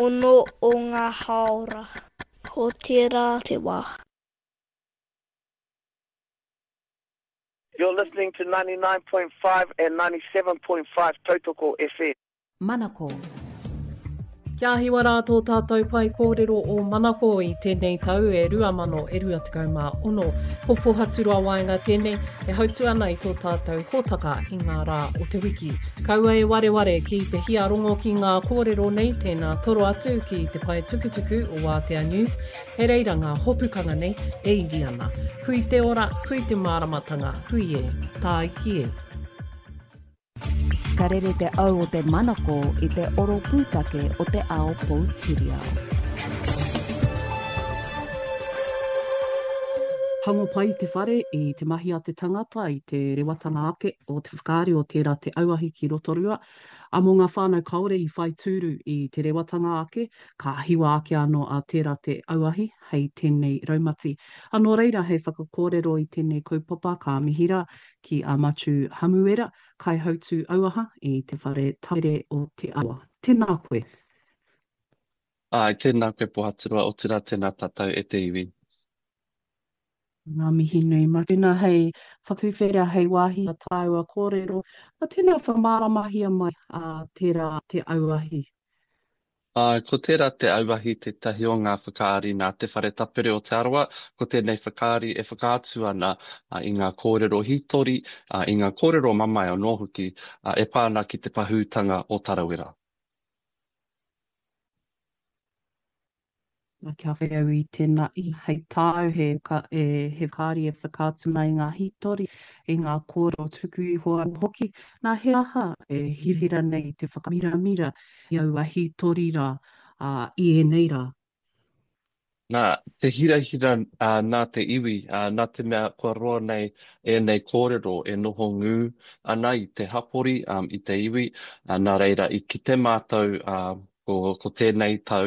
ono o ngā haora. Ko tērā te wā. You're listening to 99.5 and 97.5 Tautoko FM. Manako. Kia hiwa rātou tātou pai kōrero o Manako i tēnei tau e 2026. Ko Pohaturua Waenga tēnei e hautu ana i tō tātou hōtaka i ngā rā o te wiki. Kaua e wareware ki te hia rongo ki ngā kōrero nei tēnā toro atu ki te pai tukutuku o Aotea News. He reira ngā hopukanga nei e iri ana. Hui te ora, hui te māramatanga, hui e, tā iki e. Ka rere te au o te Manako i te oro pūtake o te ao Poutirau. Hango pai te whare i te mahi a te tangata i te rewatanga ake o te whakaari o tērā te auahi ki Rotorua. A mō ngā whānau kaore i whai tūru i te rewatanga ake, ka hiwa ake anō a tērā te auahi hei tēnei raumati. Anō reira hei whakakōrero i tēnei kaupapa ka mihira ki a Matu Hamuera, kai hautu auaha i te whare taere o te awa. Tēnā koe. Tēnā koe Pohaturua, o tira tēnā tātou e te iwi. Ngā mihi nui matuna hei whatuwhera hei wāhi a tāua kōrero. A tēnā whamaramahi mai a tērā te auahi. Ko tērā te auahi te tahi o ngā whakaari nā te whare tapere o te arawa, ko tēnei whakaari e whakaatu ana i ngā kōrero hitori, i ngā kōrero mamai o Nōhuki, e pāna ki te pahūtanga o Tarawera. Kia whakau i tēnā i hei tāu he whakaari e whakaatu mai ngā hitori i ngā kōrero tuku i hoa hoki. Nā he aha e hirihira nei te whakamira i aua hitori rā i e nei rā. Nā te hirahira nā te iwi, nā te mea kua roa nei e nei kōrero e noho ngū ana i te hapori i te iwi, nā reira i ki te mātou ko tēnei tau,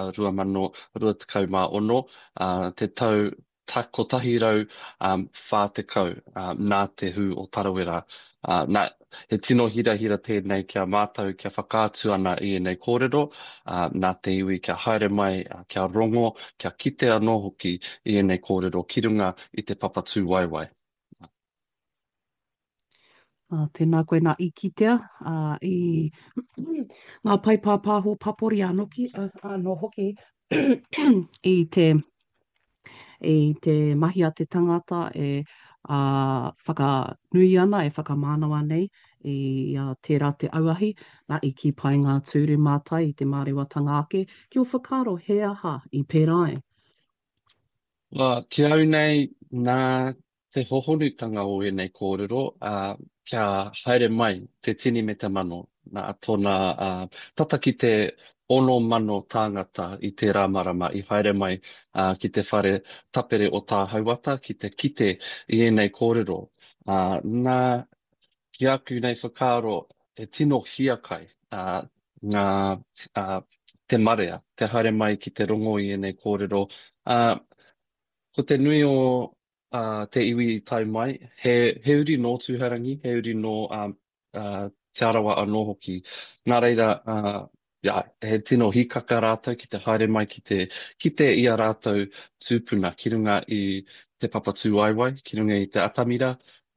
2026, te tau ko tahirau whātekau nā te hū o Tarawera. Nā, he tino hirahira tēnei kia mātou, kia whakaatu ana i nei kōrero, nā te iwi kia haere mai, kia rongo, kia kite anō hoki i nei kōrero ki runga i te papatū waiwai. Tēnā koe nā ikitea i ngā paipāpāho papori anō hoki i te mahi a te tangata e whakanui ana, e whakamānawa nei i tērā te auahi, nā iki pai ngā tūru mātai i te mārewatanga ake, ki o whakaro he aha i pērai. Ki au nei nā te hohonutanga o nei kōrero, kia haere mai te tini me te mano, nā tōna tata ki te 6,000 tāngata i te rāmarama i haere mai ki te whare tapere o tā hauata, ki te kite i nei kōrero. Nā ki aku nei whakaro e tino hiakai ngā te marea, te haere mai ki te rongo i nei kōrero. Ko te nui o te iwi i tai mai, he uri no tūharangi, he uri no te arawa anō hoki. Nā reira, he tino hikaka rātou ki te haere mai ki te ia rātou tūpuna, ki runga i te papatū waiwai, ki runga i te atamira.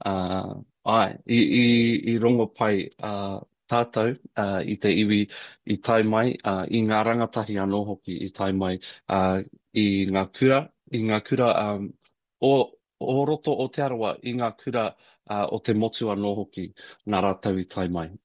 I rongo pai tātou i te iwi i tai mai, i ngā rangatahi anō hoki i tai mai, i ngā kura o roto o te arawa, i ngā kura o te motu anō hoki, nā rātou i tai mai.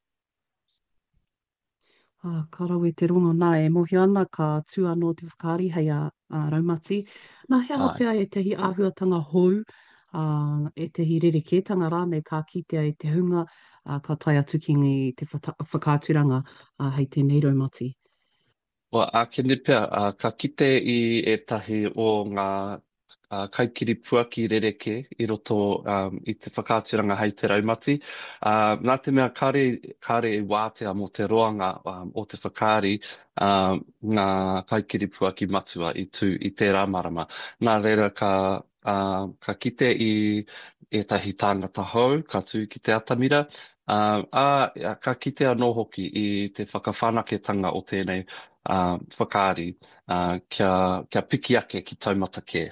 Karau e te rongo nā e mohi ana ka tū anō te whakaari hei a raumati. Nā hea hapea e tehi āhuatanga hou, e tehi rerekētanga rānei ka kitea i te hunga, ka tai atu ki te whakāturanga hei tēnei raumati. Ke nipea, ka kite i etahi o ngā kaikiri puaki rereke i roto i te whakāturanga hei te raumati. Nā te mea kāre i wātea mo te roanga o te whakaari ngā kaikiri puaki matua i te rāmarama. Nā reira ka kite i etahi tāngata hou, ka tū ki te atamira, Ka kite anō hoki i te whakawhanaketanga o tēnei whakaari kia piki ake ki taumata kē.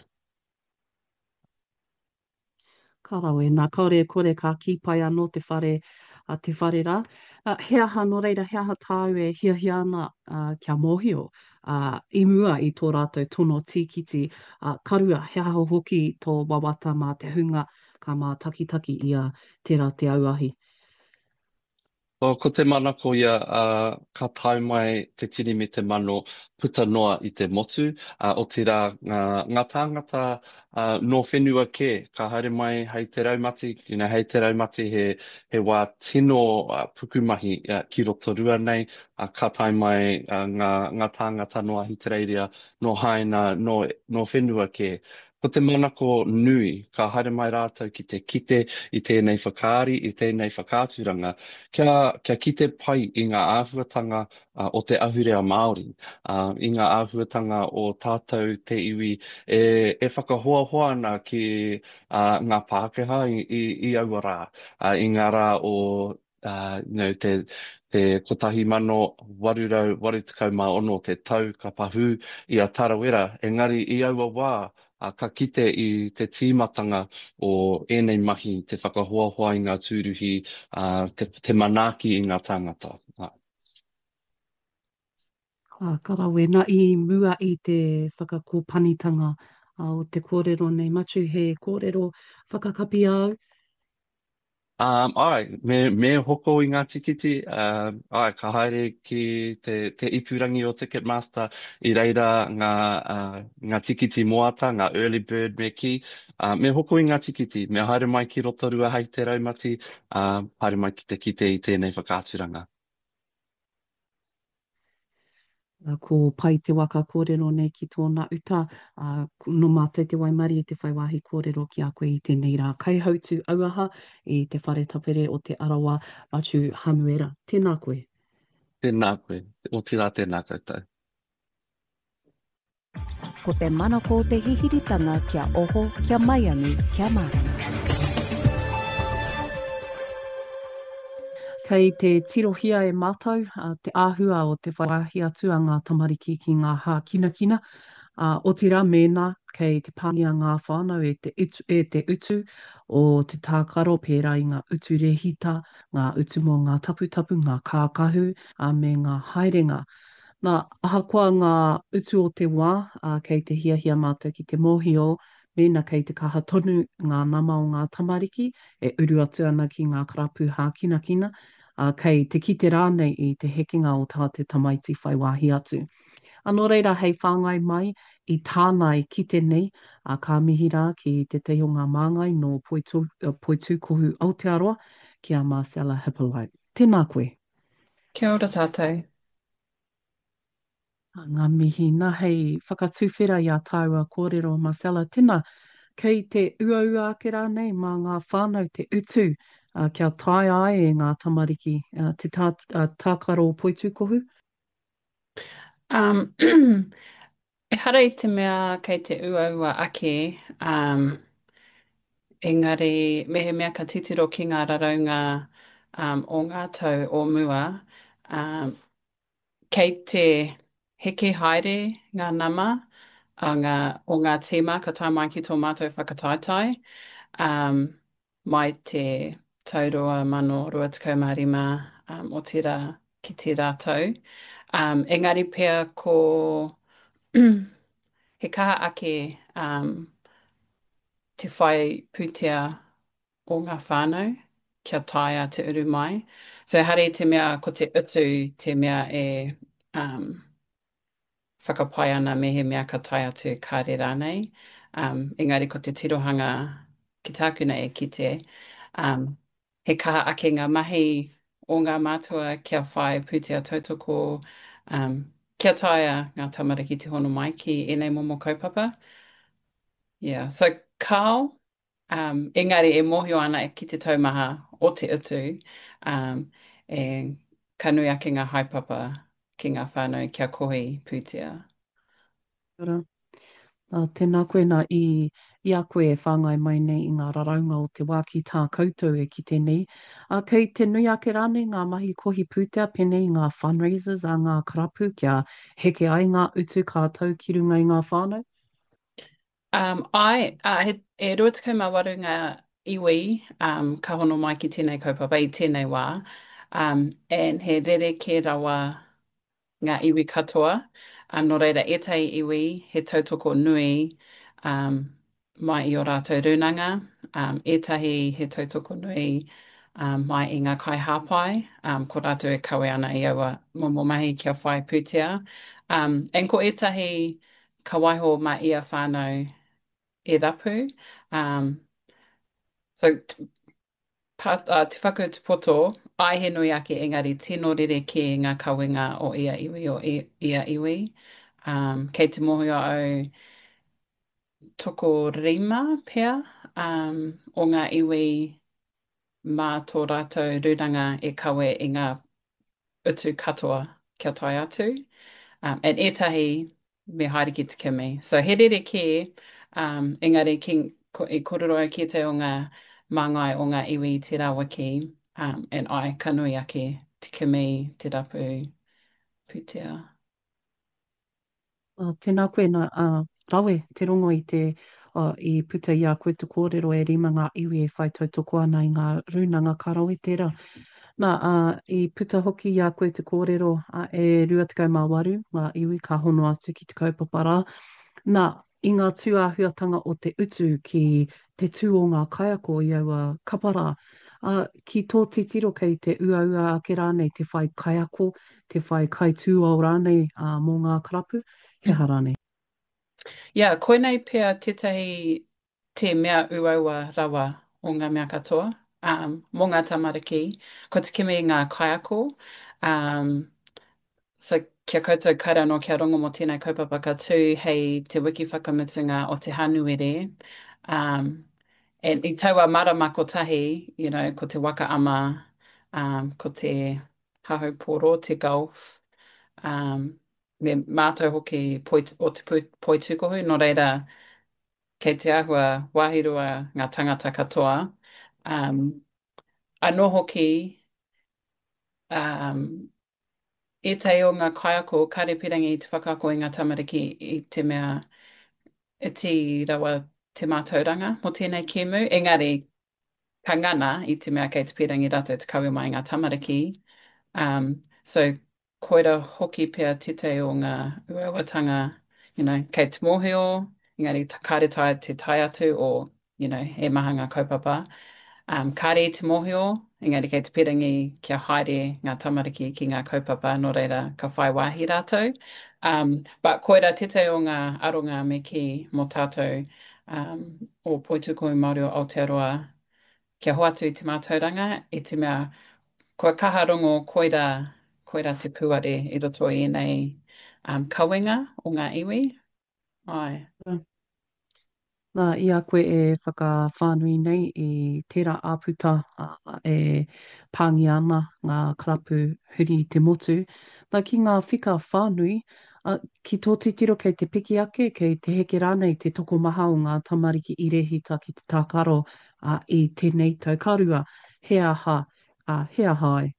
Ka rawe, nā kaore kore ka kipai anō te whare rā. He aha no reira, he aha tāu e hiahia ana kia mōhio i mua i tō rātou tono tīkiti. Karua, he aha hoki tō wawata mā te hunga ka mā takitaki ia tērā te auahi. Ko te manako ia, ka tae mai te tini me te mano puta noa i te motu, o te rā ngā tāngata no whenua kē, ka haere mai hei te raumati, hei te raumati he wā tino pukumahi ki roto rua nei, ka tae mai ngā tāngata noa hitereiria, no haina, no whenua kē. Ko te manako nui, ka haere mai rātou ki te kite i tēnei whakaari, i tēnei whakāturanga, kia kite pai i ngā āhuatanga o te ahurea Māori. I ngā āhuatanga o tātou te iwi e whakahoahoa ana ki ngā Pākehā i aua rā. I ngā rā o te kotahi mano warurau warutukau mā ono te tau ka pahu i a Tarawera. Engari i aua wā, ka kite i te tīmatanga o ēnei mahi, te whakahoahoa i ngā tūruhi, te manaaki i ngā tāngata. Ka rawe, nā i mua i te whakakōpanitanga o te kōrero nei matu, he kōrero whakakapi au. Me hoko i ngā tikiti, ka haere ki te ipurangi o Ticketmaster i reira ngā tikiti moata, ngā early bird me ki. Me hoko i ngā tikiti, me haere mai ki rotorua hei te raumati, haere mai ki te kite i tēnei whakāturanga. Ko pai te waka kōrero nei ki tōna uta, no mātou te waimari i te whaiwahi kōrero ki a koe i tēnei rā kaihautu auaha i te whare tapere o te arawa atu hanuera. Tēnā koe. Tēnā koe, o tira tēnā koutou. Ko te manako te hihiritanga kia oho, kia maiangi, kia mārama. Kei te tirohia e mātou, te āhua o te whaiwahi atu a ngā tamariki ki ngā hā kinakina. O tira mēnā, kei te pāngia ngā whānau e te utu o te tākaro pērā i ngā utu rehita, ngā utu mō ngā taputapu, ngā kākahu, me ngā haerenga. Nā ahakoa ngā utu o te wā, kei te hiahia mātou ki te mōhio, mēnā kei te kaha tonu ngā nama o ngā tamariki, e uru atu ana ki ngā karapu hā kinakina, kei te kite rānei i te hekinga o tā te tamaiti whaiwahi atu. Anō reira hei whāngai mai i tānai kite nei, ka mihi rā ki te te o ngā māngai no Poitu Kohu Aotearoa ki a Marcella Hippolyte. Tēnā koe. Kia ora tātou. Ngā mihi, nā hei whakatuwhera i a tāua kōrero Marcella, tēnā kei te uaua ake rānei mā ngā whānau te utu, kia tai ai e ngā tamariki, te tākaro o Poitu Kohu? E hara i te mea kei te uaua ake, engari mehe mea ka titiro ki ngā raraunga o ngā tau o mua, kei te heke haere ngā nama o ngā tīma ka tai mai ki tō mātou whakataetai, mai te taurua mano rua tikau mā rima o tira ki te rātou. Engari pia ko he kaha ake te whai pūtea o ngā whānau kia taia te uru mai. So hare te mea ko te utu te mea e whakapai ana me he mea ka tai atu kāre rānei. Engari ko te tirohanga ki tāku nei e kite. He kaha ake ngā mahi o ngā mātua kia whai pūtea tautoko, kia taia ngā tamariki te hono mai ki enei momo kaupapa. Yeah, so kao, engari e mohio ana ki te taumaha o te utu, e kanui ake ngā haipapa ki ngā whānau kia kohi pūtea. Ora. Tēnā koe i a koe e whāngai mai nei i ngā raraunga o te wā ki tā koutou e ki tēnei. Kei te nui ake rāne ngā mahi kohi pūtea pēnei ngā fundraisers a ngā karapu kia heke ai ngā utu kātou ki runga i ngā whānau. E rua te mā ngā iwi, ka hono mai ki tēnei kaupapa i tēnei wā, and he rere ke rawa ngā iwi katoa. Nō reira, ētai iwi, he tautoko nui mai i o rātou rūnanga. Ētahi he tautoko nui mai i ngā kai hāpai, ko rātou e kawe ana i aua momo mahi kia whai pūtea. En ko ētahi ka waiho ma ia whānau e rapu. So, te whakau te poto, ai he nui ake engari tino rere ki ngā kawenga o ia iwi ia iwi. Kei te mohio au toko rima pea o ngā iwi mā tō rātou rūranga e kawe i ngā utu katoa kia tai atu. And ētahi me haere ki te kimi. So he rere ki, engari i kororo au ki te o ngā māngai o ngā iwi i te rawaki, and ai ka nui ake te kimi, te rapu, pūtea. Tēnā koe rawe, te rongo i puta i a koe te kōrero e rima ngā iwi e whai tautoko ana i ngā rūnanga karawe tērā. I puta hoki i a koe te kōrero e rua tekau mā waru, ngā iwi ka hono atu ki te kaupapara. I ngā tūāhuatanga o te utu ki te tū o ngā kaiako i aua kapara, ki tō titiro kei te ua ake rānei te whai kaiako, te whai kai tū o rānei mō ngā karapu, he harane. Koinei pia tētahi te mea uaua rawa o ngā mea katoa, mō ngā tamariki, ko te kimi ngā kaiako, so kia koutou kaira no kia rongo mo tēnei kaupapa ka tū hei te wiki whakamutunga o te hanuere, i taua marama kotahi, ko te waka ama, ko te hahau poro, te golf, me mātou hoki o te poi tukohu, no reira, kei te ahua wahirua ngā tangata katoa. Anō hoki, ētai o ngā kaiako, karepirangi i te whakaako i ngā tamariki i te mea iti rawa te mātauranga mo tēnei kēmu. Engari, ka ngana i te mea kei te pirangi rata te kawe mai ngā tamariki. So, koira hoki pia tite o ngā uawatanga, kei te mōhio, engari kāretai te tai atu o, he maha ngā kaupapa. Kāre te mōhio, engari kei te pirangi kia haere ngā tamariki ki ngā kaupapa, no reira ka whai wāhi rātou. But koira tite o ngā aronga me ki mō tātou o Poituko Māori o Aotearoa, kia hoatu i te mātauranga, i te mea kua kaha rongo koira te puare i roto i nei kawenga o ngā iwi. Ai. I a koe e whakawhānui nei i tērā āputa e pāngi ana ngā karapu huri i te motu. Ki ngā whika whānui, ki tō titiro kei te piki ake, kei te heke rānei te toko maha o ngā tamariki i rehita ki te tākaro i tēnei tau karua. He aha ai.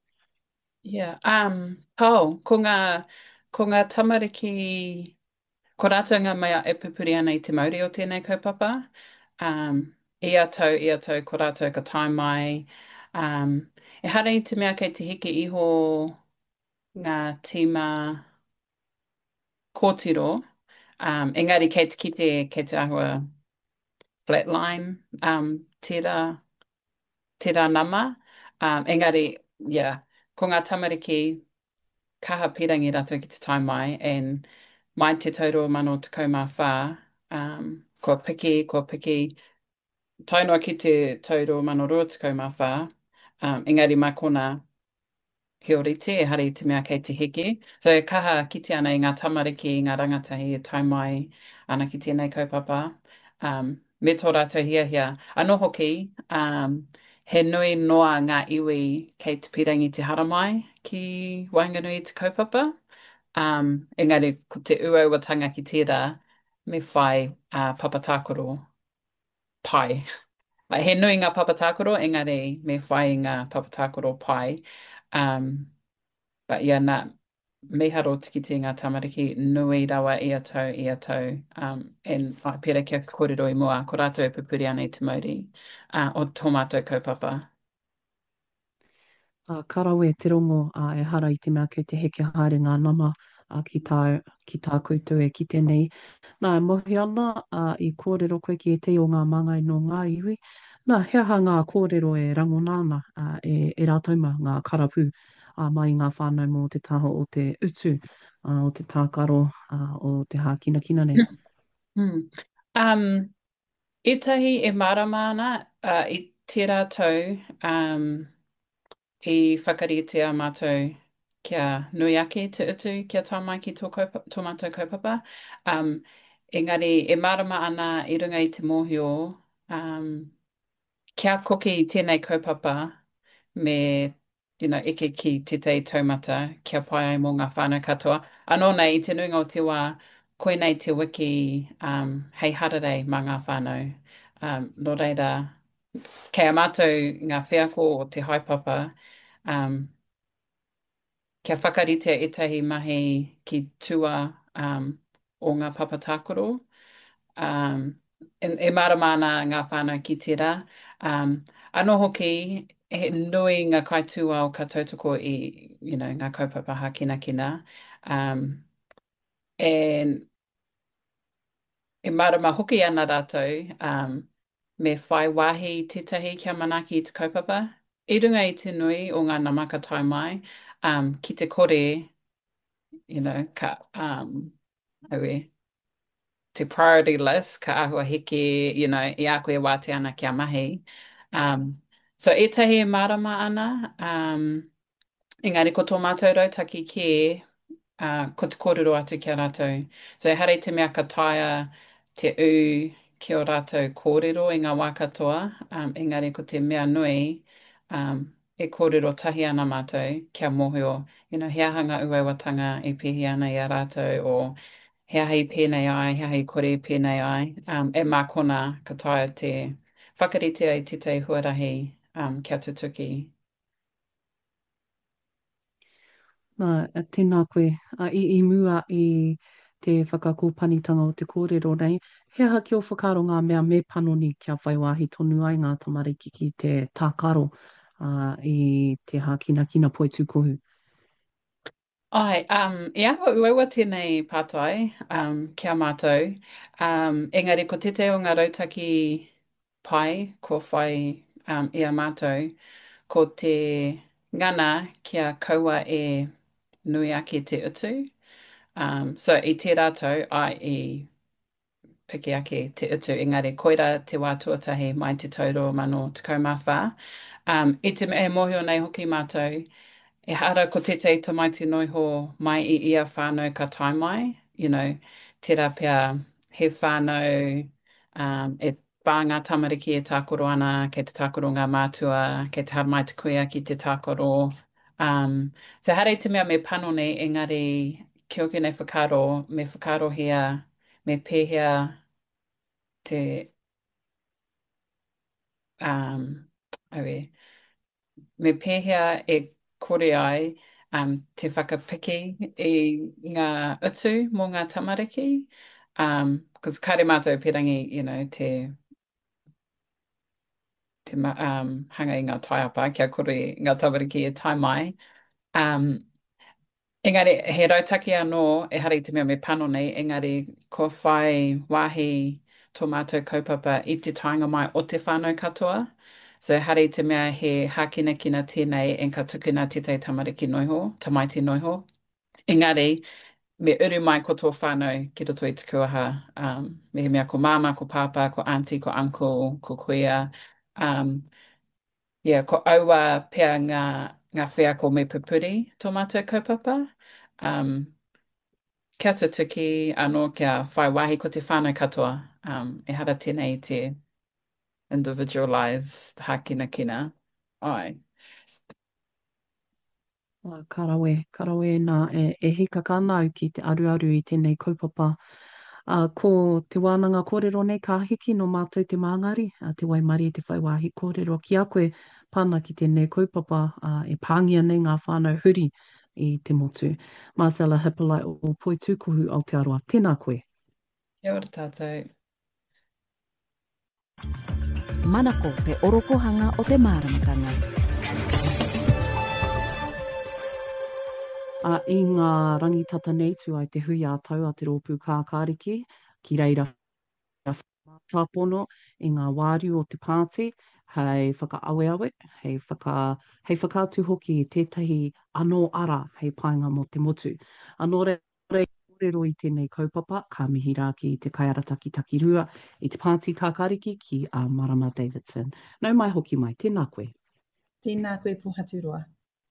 Ko ngā tamariki, ko rātou ngā mea e pupuri ana i te mauri o tēnei kaupapa. Ia tau, ko rātou ka tai mai. E hara i te mea kei te heke iho ngā tīma kōtiro. Engari kei te kite, kei te ahua flatline, tērā nama. Engari, ko ngā tamariki kaha pirangi rātou ki te tai mai, and mai te tauro mano te kaumā whā, kua piki, tainua ki te tauro mano rua te kaumā whā, engari mai kona he orite, e hari te mea kei te heke. So e kaha kite ana i ngā tamariki, i ngā rangatahi e tai mai ana ki tēnei kaupapa. Me tō rātou hia. Anō hoki, he nui noa ngā iwi kei te pirangi te haramai ki Wainganui i te kaupapa. Engari, ko te uauatanga ki tērā, me whai papatakoro pai. He nui ngā papatakoro, engari me whai ngā papatakoro pai. But ia nā meharo tikiti ngā tamariki nui rawa ia tau. En pera kia kōrero i mua, ko rātou e pupuri ana i te mauri o tō mātou kaupapa. Karawe te rongo e hara i te mea kei te heke haere ngā nama ki tā koutou e ki tēnei. Nā, e mohi ana i kōrero koe ki e te o ngā māngai no ngā iwi. Nā, hea ha ngā kōrero e rangonāna e rātauma ngā karapu mai ngā whānau mō te taho o te utu, o te tākaro, o te hākina kina nei. Etahi e marama ana i tērā tau i whakaritea mātou kia nui ake te utu kia tāmai ki tō mātou kaupapa. Engari e marama ana i runga i te mōhio kia koki i tēnei kaupapa me eke ki te taumata kia pai ai mō ngā whānau katoa. Anō nei, i te nuinga o te wā, koinei te wiki hei hararei mā ngā whānau. No reira, kei a mātou ngā whiako o te haipapa, kia whakaritea etahi mahi ki tua o ngā papatakoro. E maramana ngā whānau ki tērā. Anō hoki, he nui ngā kaitua o ka tautoko i ngā kaupapa hākina kina. E marama hoki ana rātou me whai wāhi tētahi kia manaki i te kaupapa. I runga i te nui o ngā namaka tai mai, ki te kore, te priority list, ka ahua hiki, i a koe wāte ana kia mahi. So etahi e marama ana, engari ko tō mātou rautaki ki ko te kōrero atu kia rātou. So e hare te mea ka taia te u ki o rātou kōrero i ngā wā katoa, engari ko te mea nui e kōrero tahi ana mātou kia mōhio. Hea hanga uaiwatanga e pihi ana i a rātou o hea hei pēnei ai, hea hei kore pēnei ai. E mākona ka taia te whakaritea i te huarahi kia tutuki. Nā, tēnā koe. I mua i te whakakōpanitanga o te kōrero nei, hea ha ki o whakaro ngā mea me panoni kia whai wāhi tonu ai ngā tamariki ki te tākaro i te hākina kina poe tūkohu. Ai, i aho uewa tēnei pātai kia mātou. Engari, ko te o ngā rautaki pai ko whai i a mātou, ko te ngana kia kaua e nui ake te utu. So i te rātou, ai i piki ake te utu, engari koira te wā tuatahi mai te tauro mano te kaumawha. I te e mohio nei hoki mātou, e hara ko te tamaiti noiho mai i ia whānau ka taimai, tērā pia he whānau e pā ngā tamariki e tākoro ana, kei te tākoro ngā mātua, kei te haramai te kuia ki te tākoro. So hara i te mea me panone, engari ki oke nei whakaro, me whakaro hea, me pēhea te me pēhea e kore ai te whakapiki i ngā utu mō ngā tamariki. Because kare mātou pirangi, te hanga i ngā taiapa, kia kore ngā tamariki e tai mai. Engari, he rautaki anō, e hari te mea me panone, engari, ko whai wāhi tō mātou kaupapa i te tainga mai o te whānau katoa. So hari te mea he hākina kina tēnei en ka tukuna te te tamariki noiho, tamaiti noiho. Engari, me uru mai ko tō whānau ki roto i te kuaha. Me he mea ko māma, ko pāpā, ko auntie, ko uncle, ko kuia. Ko aua pia ngā whea ko me pupuri tō mātou kaupapa. Kia tutuki anō kia whai wāhi ko te whānau katoa. E hara tēnei te individualised hākina kina. Ai. Karawe nā e hika kānau ki te aruaru i tēnei kaupapa. Ko te wānanga kōrero nei ka hiki no mātou te māngari, te waimari e te whaiwāhi kōrero ki a koe pāna ki tēnei kaupapa e pāngia nei ngā whānau huri i te motu. Marcella Hippolyte o Poi Tūkuhu Aotearoa. Tēnā koe. Kia ora tātou. Manako te orokohanga o te māramatanga. I ngā rangitata nei tu ai te hui a tau a te rōpū kākāriki, ki reira tāpono i ngā wāru o te pāti, hei whakaaweawe, hei whakātu hoki i tētahi anō ara hei painga mo te motu. Anō reo i tēnei kaupapa, ka mihi rā ki te kaiarataki rua i te pāti kākāriki ki a Marama Davidson. Nau mai hoki mai, tēnā koe. Tēnā koe Pohaturoa.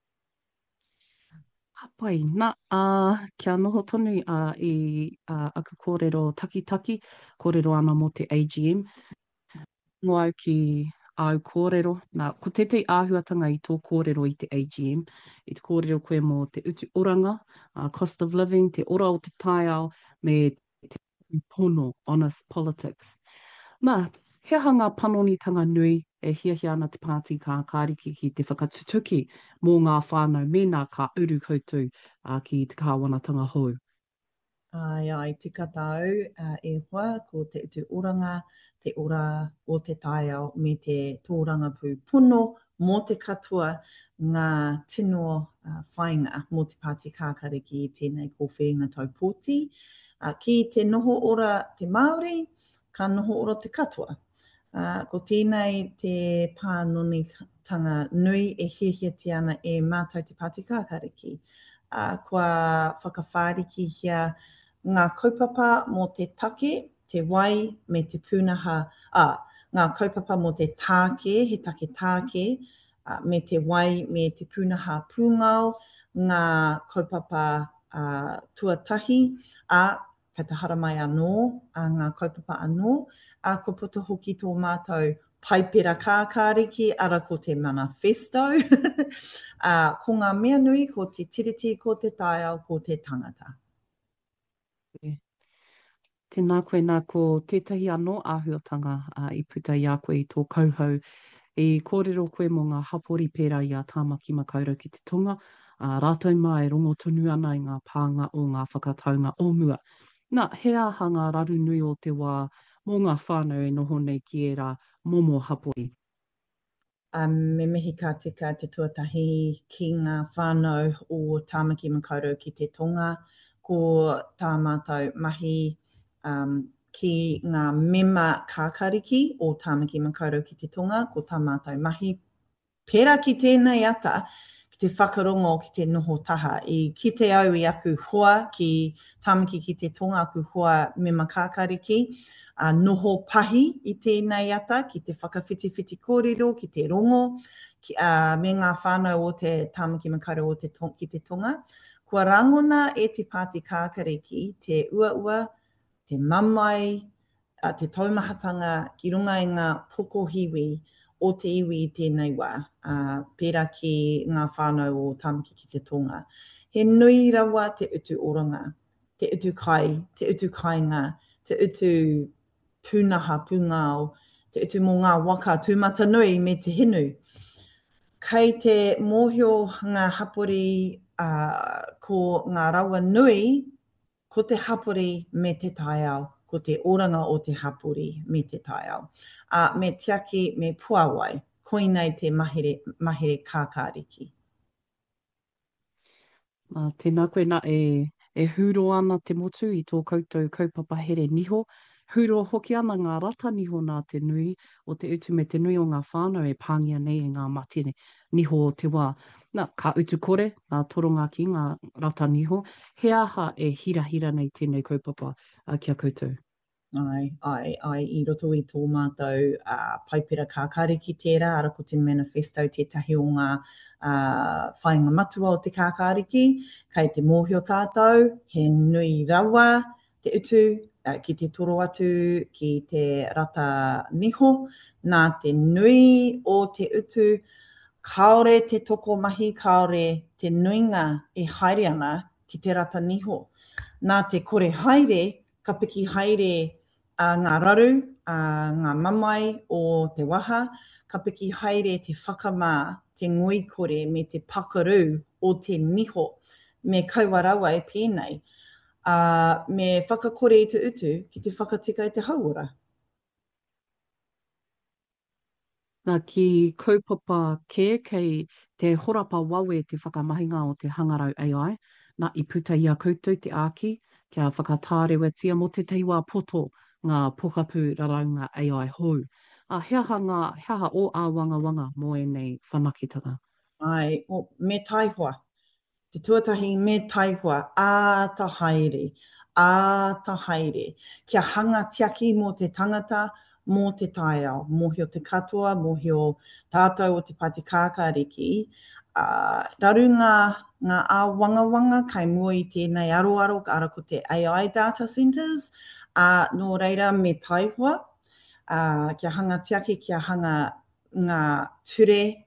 Hapai, nā, kia noho tonu i aku kōrero taki, kōrero ana mo te AGM. Mo au ki au kōrero, nā, ko tētei āhuatanga i tō kōrero i te AGM, i te kōrero koe mo te utu oranga, cost of living, te ora o te taiao, me te pono, honest politics. Nā, hea hanga panonitanga nui e hiahia ana te pāti kākāriki ki te whakatutuki mō ngā whānau mēnā ka uru koutou ki te kāwanatanga hou. Ai, tika tau e hoa ko te utu oranga, te ora o te taiao me te tōranga pū puno mō te katoa ngā tino whainga mō te pāti kākāriki i tēnei kōwhiringa taupōti. Ki te noho ora te Māori, ka noho ora te katoa. Ko tēnei te pānonitanga nui e hiahiati ana e mātou te pāti kākāriki. Kua whakawhāriki hia ngā kaupapa mō te take, te wai me te pūnaha, ngā kaupapa mō te tāke, he take tāke, me te wai me te pūnaha pūngao, ngā kaupapa tuatahi, ka te haramai anō, ngā kaupapa anō, ko puta hoki tō mātou paipera kākāriki, ara ko te manifesto, ko ngā mea nui, ko te tiriti, ko te taiao, ko te tangata. Tēnā koe nā ko tētahi anō āhuatanga i puta i a koe i tō kauhau. I kōrero koe mō ngā hapori pērā i a tāmaki makaurau ki te tonga, rātou mai rongo tonu ana i ngā pānga o ngā whakataunga o mua. Nā, he ahanga raru nui o te wā mō ngā whānau e noho nei ki e rā momo hapori. Me mihi ka tika te tuatahi ki ngā whānau o tāmaki makaurau ki te tonga, ko tā mātou mahi ki ngā mema kākāriki o tāmaki makaurau ki te tonga, ko tā mātou mahi pērā ki tēnei ata, ki te whakarongo ki te noho taha. I ki te au i aku hoa ki tāmaki ki te tonga, aku hoa mema kākāriki, noho pahi i tēnei ata, ki te whakawhitiwhiti kōrero, ki te rongo, me ngā whānau o te tāmaki makaurau ki te tonga. Kua rangona e te pāti kākāriki, te ua, te mamai, te taumahatanga, ki runga i ngā pokohiwi o te iwi i tēnei wā, pērā ki ngā whānau o tāmaki ki te tonga. He nui rawa te utu oranga, te utu kai, te utu kainga, te utu pūnaha, pūngao, te utu mō ngā waka tūmata nui me te hinu. Kei te mōhio ngā hapori ko ngā rawa nui, ko te hapori me te taiao, ko te oranga o te hapori me te taiao. Me tiaki me puawai, koinei te mahere kākāriki. Tēnā koe nā e huro ana te motu i tō koutou kaupapa here niho. Huro hoki ana ngā rata niho nā te nui o te utu me te nui o ngā whānau e pāngia nei i ngā mate niho o te wā. Nā, ka utu kore, ngā toronga ki ngā rata niho, he aha e hira nei tēnei kaupapa kia koutou. Ai, i roto i tō mātou paipera kākāriki tērā, ara ko te manifesto tētahi o ngā whainga matua o te kākāriki, kei te mōhio tātou, he nui rawa, te utu, ki te toro atu, ki te rata niho, nā te nui o te utu, kaore te toko mahi, kaore te nuinga e haere ana ki te rata niho. Nā te kore haere, ka piki haere ngā raru, ngā mamai o te waha, ka piki haere te whakamā, te ngoikore me te pakaru o te miho me kauarawa e pēnei, me whakakore i te utu ki te whakatika i te hauora. Nā ki kaupapa kei te horapa wawe te whakamahinga o te hangarau AI, nā i puta ia koutou te āki, kia whakatārewatia mo te teiwā poto ngā pokapū raraunga AI hou. Heaha o ā wanga mo e nei whanakitanga. Ai, me taihua. Te tuatahi me taihua, ta haere, ta haere. Kia hanga tiaki mō te tangata, mō te taiao, mōhio te katoa, mōhio tātou o te Pāti Kākāriki. Raru ngā wanga kai mua i tēnei aroaro ara ko te AI data centers, nō reira me taihua, kia hanga tiaki, kia hanga ngā ture,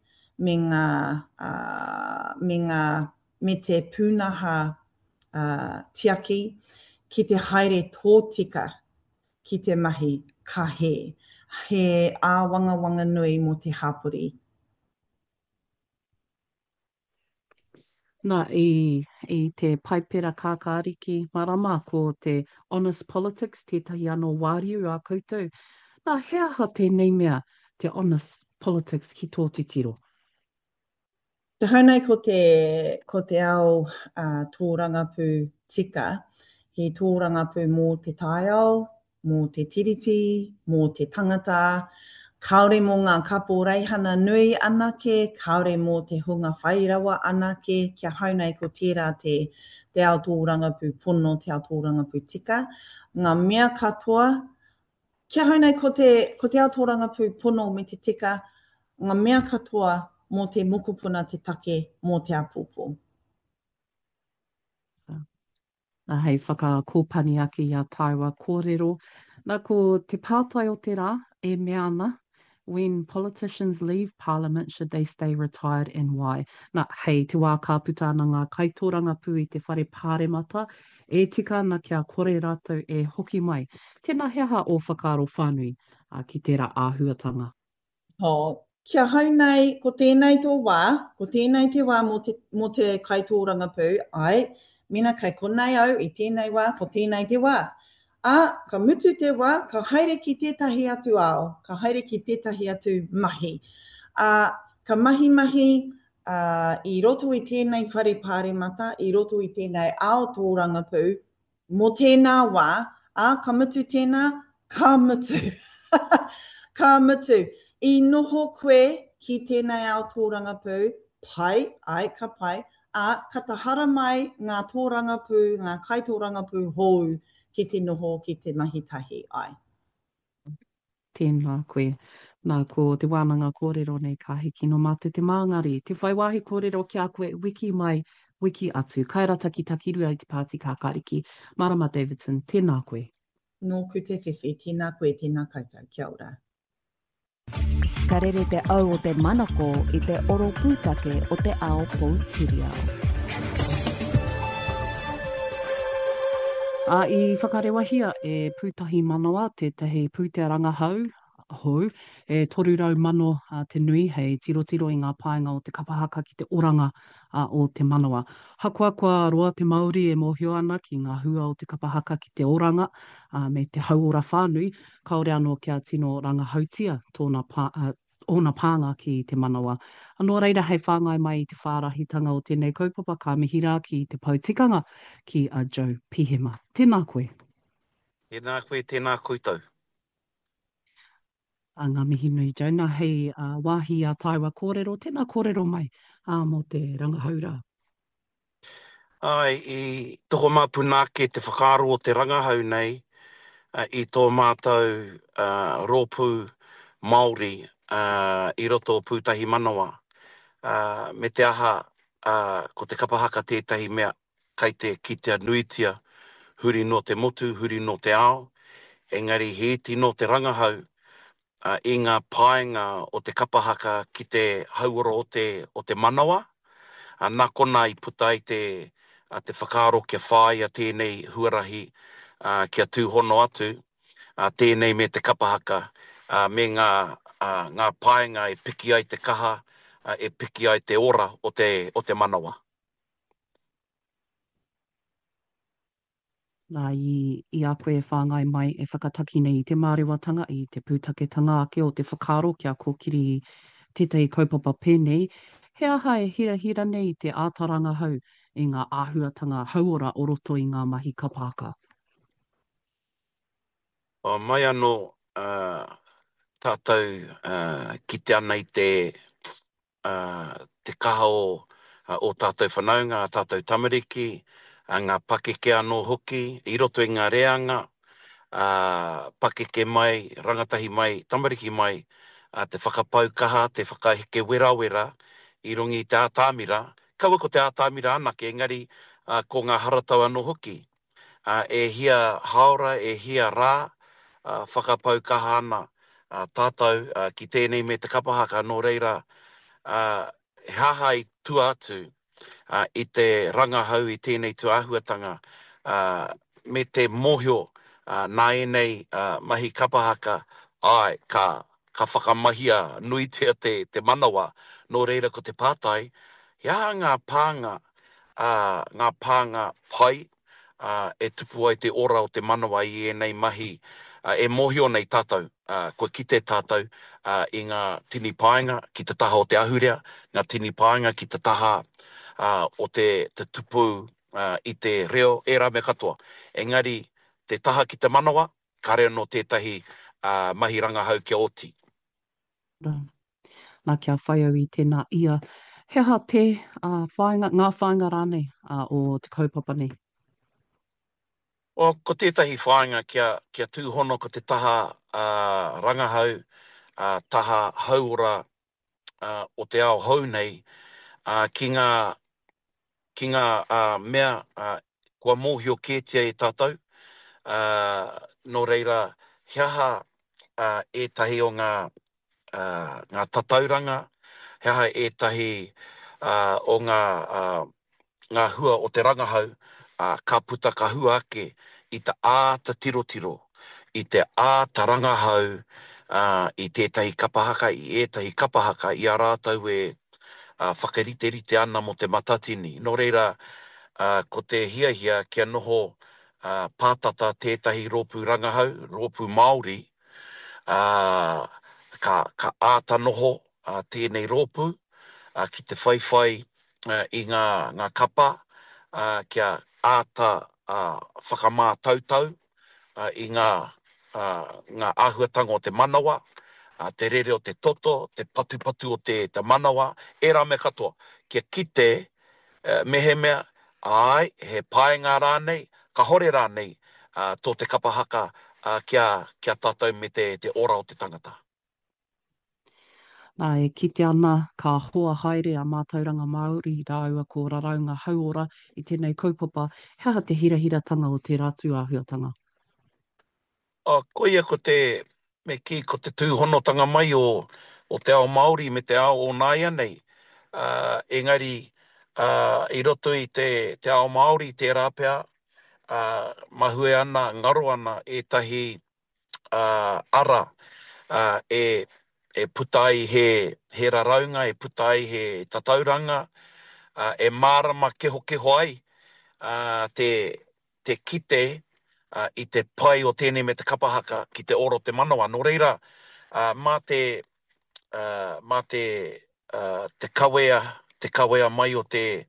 me te pūnaha tiaki, ki te haere tōtika, ki te mahi ka he wanga nui mo te hapori. Nā, i te paipera kākāriki marama ko te honest politics, tētahi anō wāriu a koutou. Nā, heaha tēnei mea te honest politics ki tō te tiro? Te haunei ko te ao tōrangapū tika, he tōrangapū mō te taiao, mō te tiriti, mō te tangata, kaore mō ngā kapo reihana nui anake, kaore mō te hunga whairawa anake, kia haunei ko tērā te ao tōrangapū pono, te ao tōrangapū tika. Ngā mea katoa, kia haunei ko te ao tōrangapū pono me te tika, ngā mea katoa mō te mokopuna te take mō te apopo. Nā hei whakakōpani ake i a Taiwa kōrero. Nā ko te pātai o te rā e mea ana, when politicians leave parliament, should they stay retired and why? Nā hei te wā ka puta ana ngā kaitoranga pū i te whare pāremata, e tika ana kia kore rātou e hoki mai. Tēnā heaha o whakaro whānui ki tērā āhuatanga. Kia haunei, ko tēnei tō wā, ko tēnei te wā mō te kaitōranga pū, mina kai konei au i tēnei wā, ko tēnei te wā. Ka mutu te wā, ka haere ki tētahi atu ao, ka haere ki tētahi atu mahi. Ka mahi i roto i tēnei whare pāremata, i roto i tēnei ao tōranga pū, mō tēnā wā, ka mutu tēnā, ka mutu. Ka mutu. I noho koe ki tēnei ao tōranga pū, ka pai, ka tahara mai ngā tōranga pū, ngā kaitōranga pū hou ki te noho ki te mahitahi ai. Tēnā koe. Nā ko te wānanga kōrero nei ka hiki no mātu te māngari. Te whaiwahi kōrero ki a koe wiki mai, wiki atu. Kaira takiru ai te Pāti Kākāriki. Marama Davidson, tēnā koe. Nō ku te whiwhi, tēnā koe, tēnā koutou. Kia ora. Ka rere te au o te manako i te oro pūtake o te ao Pouchiriao. I whakarewahia e pūtahi manawa, tētahi pūtea rangahau, e 300,000 te nui, hei tiro i ngā paenga o te kapahaka ki te oranga o te manawa. Hakuakua roa te Māori e mōhio ana ki ngā hua o te kapahaka ki te oranga me te hauora whānui, kaore anō kia tino rangahautia ona pānga ki te manawa. Anō reira hei whāngai mai i te whārahitanga o tēnei kaupapa ka mihira ki te pautikanga ki a Joe Pihema. Tēnā koe. Tēnā koe, tēnā koutou. Ngā mihi nui, Joe, nā hei wāhi a Taiwa kōrero, tēnā kōrero mai mō te rangahaura. I toho māpunake te whakaaro o te rangahau nei, i tō mātou rōpū Māori i roto o pūtahi manawa. Me te aha, ko te kapahaka tētahi mea, kai te kitea nuitia, huri no te motu, huri no te ao, engari he iti no te rangahau, i ngā paenga o te kapahaka ki te hauora o te manawa. Nā kona i puta i te whakaaro kia whāia tēnei huarahi kia tūhono atu, tēnei me te kapahaka, me ngā paenga e piki ai te kaha, e piki ai te ora o te manawa. Nā i a koe whāngai mai e whakataki nei i te mārewatanga i te pūtaketanga ake o te whakaaro kia kōkiri i tētahi kaupapa pēnei. He aha e hira hira nei i te ātaranga hau i ngā āhuatanga hauora o roto i ngā mahi kapahaka. Mai anō tātou kite ana i te kaha o tātou whanaunga, tātou tamariki, ngā pakeke anō hoki, i roto i ngā reanga, pakeke mai, rangatahi mai, tamariki mai, te whakapaukaha, te whakaheke wera, i rongi i te ātāmira. Kaua ko te ātāmira anake, engari ko ngā haratau anō hoki. E hia haora, e hia rā, whakapaukaha ana tātou ki tēnei me te kapahaka nō reira. He haha i tua atu i te rangahau i tēnei tu āhuatanga me te mohio nā enei mahi kapahaka ai ka whakamahia nui te manawa nō reira ko te pātai. Ia ngā pānga pai e tupu ai te ora o te manawa i enei mahi e mohio nei tātou, koe kite tātou i ngā tini paenga ki te taha o te ahurea, ngā tini paenga ki te taha o te tupu i te reo, e rā me katoa. Engari, te taha ki te manawa, ka reo no tētahi mahi rangahau kia oti. Nā kia whai au i tēnā ia. He aha te ngā whāinga rānei o te kaupapa nei? Ko tētahi whāinga kia tūhono ko te taha rangahau, taha hauora o te ao hau nei, ki ngā mea kua mōhio kētia e tātou. Nō reira, he aha ētahi o ngā tatauranga, he aha ētahi o ngā hua o te rangahau, ka puta ka hua ake i te āta tirotiro, i te āta rangahau, i tētahi kapahaka, i ētahi kapahaka, i a rātau e whakariterite ana mo te matatini. Nō reira, ko te hiahia kia noho pātata tētahi rōpū rangahau, rōpū Māori, ka āta noho tēnei rōpū, ki te whaiwhai i ngā kapa, kia āta whakamā tautau i ngā āhuatanga o te manawa, te rere o te toto, te patupatu o te manawa, e rā me katoa, kia kite mehe mea, ai, he paenga rānei, ka hore rānei, tō te kapahaka kia tātou me te ora o te tangata. Nā e kite ana ka hoa haere a mātauranga Māori rāua ko raraunga hauora i tēnei kaupapa. He aha te hirahiratanga o te rātu āhuatanga? Koia ko te tūhonotanga mai o te ao Māori me te ao o Nāia nei. Engari, i roto i te ao Māori, te rāpea, mahue ana, ngaro ana, ētahi ara e putai he raraunga, e putai he tatauranga, e mārama keho ai te kite i te pai o tēnei me te kapahaka ki te oro te manawa. Nō reira, mā te kawea mai o te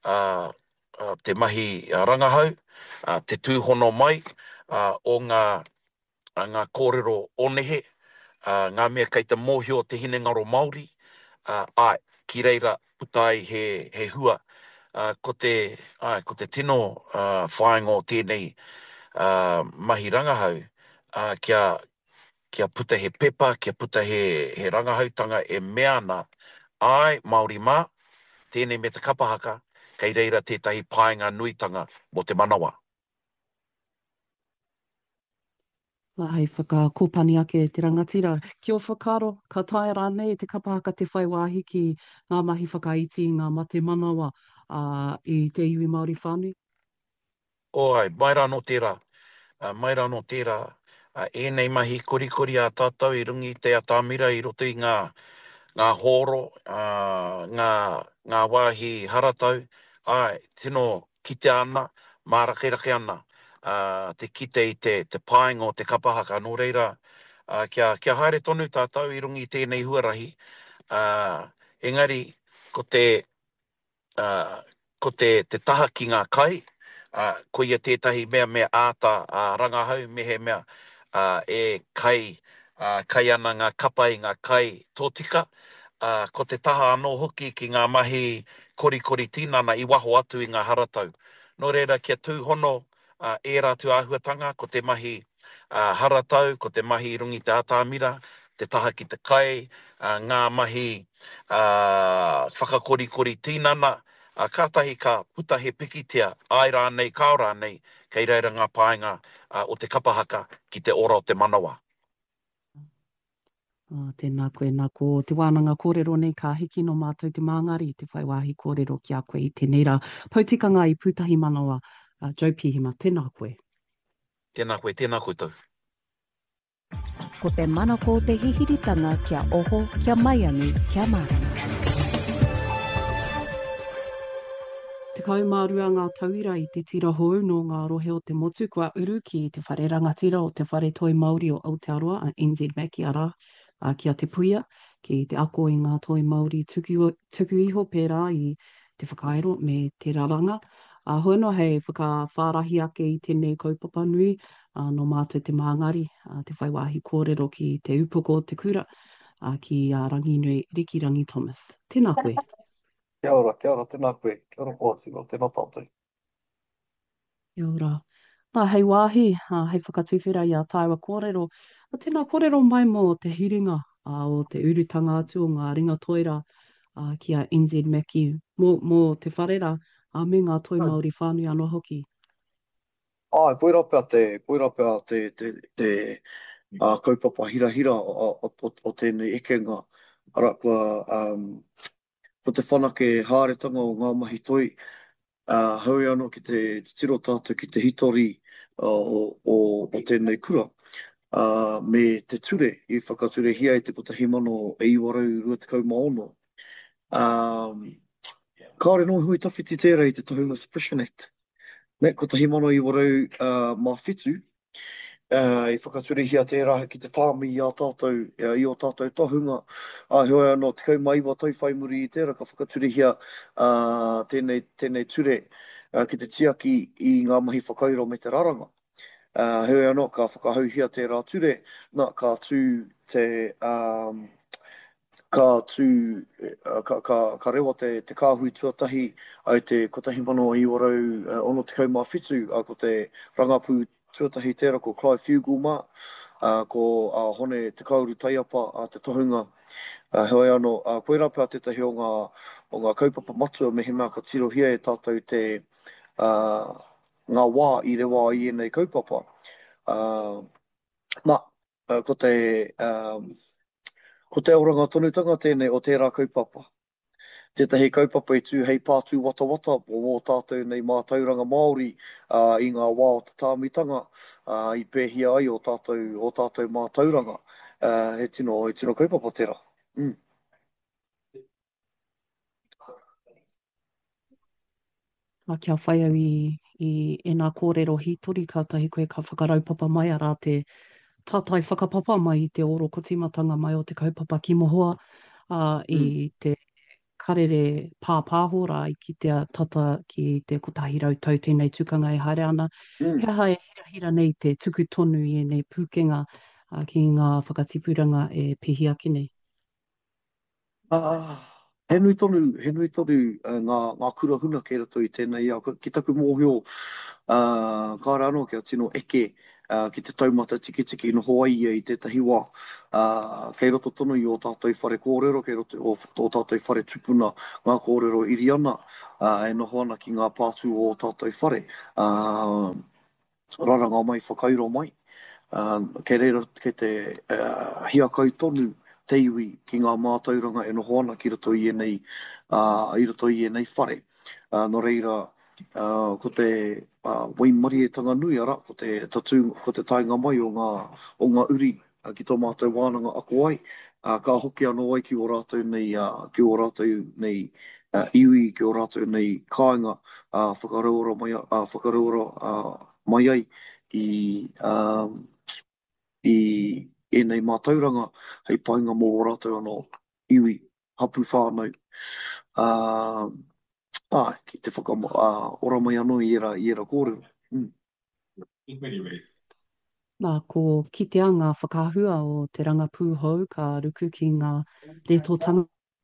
mahi rangahau, te tūhono mai o ngā kōrero onehe, ngā mea kei te mōhio o te hinengaro Māori, ki reira putai he hua. Ko te tino whāinga o tēnei mahi rangahau, kia puta he pepa, kia puta he rangahautanga e mea ana, ai, Māori mā, tēnei me te kapahaka, kei reira tētahi paenga nuitanga mo te manawa. Nā hei whakakōpani ake te rangatira. Kia o whakaro, ka tae rānei te kapahaka te whai wāhi ki ngā mahi whakaiti, ngā mate manawa i te iwi Māori whānui? Ai, mai rā no tērā. mai rā no tērā, e nei mahi korikori a tātou i rungi te atamira i roto i ngā horo, ngā wāhi haratau, ai, tino kite ana, mārakerake ana, te kite i te pāinga o te kapahaka, nō reira, kia haere tonu tātou i rungi i tēnei huarahi, engari, ko te, te taha ki ngā kai, ko ia tētahi mea āta rangahau, mehe mea e kai ana ngā kapa i ngā kai tōtika, ko te taha anō hoki ki ngā mahi korikori tīnana i waho atu i ngā haratau. Nō reira, kia tūhono e rātu āhuatanga, ko te mahi haratau, ko te mahi rungi te atamira, te taha ki te kai, ngā mahi whakakorikori tīnana, kātahi ka puta he pikitia, ai rānei, kao rānei, kei reira ngā pāinga o te kapahaka ki te ora o te manawa. Tēnā koe, nā ko te wānanga kōrero nei ka hiki no mātou te māngari te whai wāhi kōrero ki a koe i tēnei rā. Pautikanga i Pūtahi Manawa, Joe Pihima, tēnā koe. Tēnā koe tau. Ko te mana ko te hihiritanga kia oho, kia maiangi, kia marama. Te kaumārua ngā tauira i te tira hou no ngā rohe o te motu, kua uru ki te whare rangatira o te whare toi Māori o Aotearoa, NZ Maki ara, kia te puia, ki te ako i ngā toi Māori tuku iho pērā i te whakaero me te raranga. Hoeno hei whakawhārahi ake i tēnei kaupapa nui, no mātou te māngari, te whai wāhi kōrero ki te upoko o te kura, ki rangi nui Riki Rangi Thomas. Tēnā koe. Kia ora, tēnā koe, kia ora pōtiro, tēnā tātou. Kia ora. Nā, hei wāhi, hei whakatuwhera i a tāua kōrero, tēnā kōrero mai mō te hiringa o te urutanga atu o ngā ringa toira ki a NZ Maki, mō te wharera, me ngā toi Māori whānui anō hoki. Koira pēr te kaupapa hira o tēnei ekenga, ara kua ko te whanake hāretanga o ngā mahi toi, haui anō ki te tiro tātou ki te hitori o tēnei kura. Me te ture, i whakature hia i te kotahi mano e iwarau rua te kaumaono. Kāre no hui tawhiti tērā i te Tahunga Suppression Act. Ne, kotahi mano i warau mā whitu, i whakature hia tērā ki te tāmi i a tātou, i o tātou tahunga. Hoi anō, te kaumaiwa tau whai muri i tērā, ka whakature hia tēnei ture ki te tiaki i ngā mahi whakairo me te raranga. Hoi anō, ka whakahau hia tērā ture, nā ka tū te... Ka rewa te kāhui tuatahi ai te kotahi mano i warau ono te kaumā whitu, ko te rangapū tuatahi tērā ko Clive Fugel ko hone te kauru taiapa te tohunga. Hoi anō, koe rā pēr tētahi o ngā kaupapa matua me he mea ka tiro hia e tātou te ngā wā i rewa i enei kaupapa. Ko te auranga tonutanga tēnei o tērā kaupapa. Tētahi kaupapa i tū hei pātū wata o tātou nei mātauranga Māori i ngā wā o te tāmitanga i pēhia ai o tātou mātauranga. He tino kaupapa tērā. Kia whai au i ena kōrero hitori, kātahi koe ka whakaraupapa mai ara te tātai whakapapa mai i te oro kotimatanga mai o te kaupapa ki mohoa i te karere pāpāhora i ki te tata ki te kotahi rautau tēnei tukanga e haere ana. Hea hae hira nei te tuku tonu i nei pūkenga ki ngā whakatipuranga e pihia ki nei. He nui tonu ngā kura huna kei rato i tēnei. Ki taku mōhio, kāre anō kia tino eke ki te taumata tiki no Hawaii i tētahi wā. Kei roto tonu i o tātou whare kōrero, kei roto o tātou whare tupuna ngā kōrero iri ana, e noho ana ki ngā pātū o tātou whare. Raranga mai, whakairo mai. Kei reira kei te hiakau tonu te iwi ki ngā mātauranga e noho ana ki roto i enei whare. No reira, Ko te waimari e tanga nui ara, ko te tainga mai o ngā uri ki tō mātou wānanga ako ai. Ka hoki anō ai ki o rātou nei, iwi, ki o rātou nei kāinga whakaroura mai ai i, i enei mātauranga hei painga mō o rātou anō iwi hapu whānau. Uh, ki te ora mai anō i era kōrero. Nā, ko kite anga whakahua o te rangapū hou ka ruku ki ngā retotanga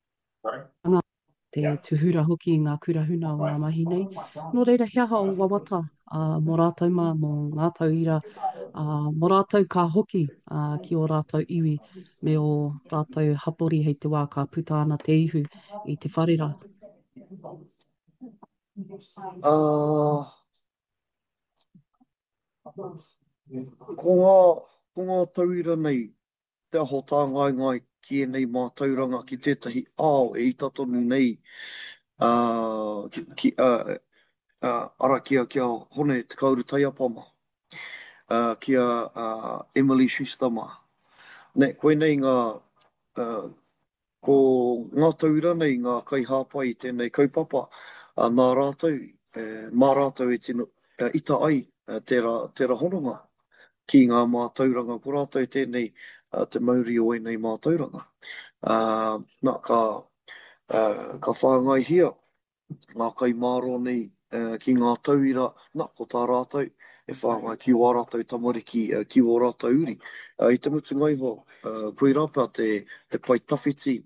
te tuhura hoki i ngā kurahuna o ngā mahi nei. Nō reira hiaha o wawata mō rātou mō ngā tauira, mō rātou ka hoki ki o rātou iwi me o rātou hapori hei te wā ka puta ana te ihu i te wharera. Ko ngā tauira nei, te aho tā ngai ki e nei mātauranga ki tētahi ao e itatonu nei ara kia hone te kauru taiapama, kia Emily Schustama. Ne, koe nei ko ngā tauira nei, ngā kai hāpai i tēnei kaupapa, nā rātou, mā rātou e tino ita ai tērā hononga ki ngā mātauranga ko rātou tēnei te mauri o nei mātauranga. Nā, ka whāngai hia, ngā kai māro nei ki ngā tauira, nā, ko tā rātou, e whāngai ki o rātou tamariki, ki o rātou uri. I te mutu ngai ho, koe rāpea te pai tawhiti,